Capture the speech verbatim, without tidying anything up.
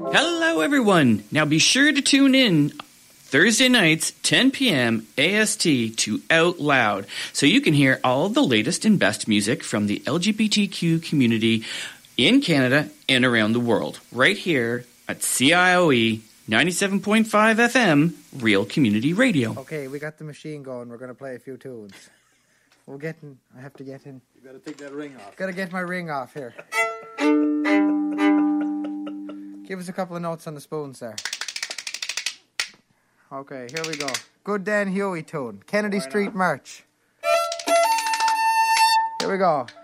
Hello, everyone. Now be sure to tune in Thursday nights, ten p.m. A S T to Out Loud, so you can hear all the latest and best music from the L G B T Q community in Canada and around the world, right here at C I O E ninety-seven point five F M, Real Community Radio. Okay, we got the machine going. We're going to play a few tunes. We're getting... I have to get in. You got to take that ring off. Got to get my ring off here. Give us a couple of notes on the spoons there. Okay, here we go. Good Dan Huey tune. Kennedy Street March. Here we go.